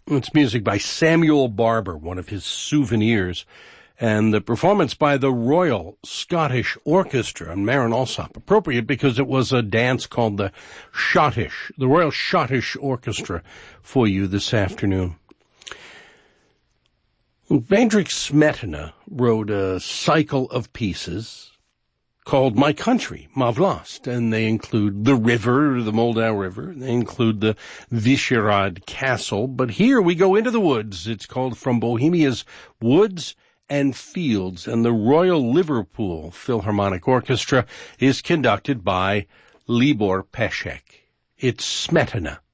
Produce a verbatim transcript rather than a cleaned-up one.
It's music by Samuel Barber, one of his souvenirs, and the performance by the Royal Scottish Orchestra and Marin Alsop, appropriate because it was a dance called the Schottish, the Royal Scottish Orchestra for you this afternoon. Vandrij Smetana wrote a cycle of pieces called My Country, Ma Vlast, and they include the river, the Moldau River. They include the Vyšehrad Castle, but here we go into the woods. It's called From Bohemia's Woods and Fields, and the Royal Liverpool Philharmonic Orchestra is conducted by Libor Pesek. It's Smetana.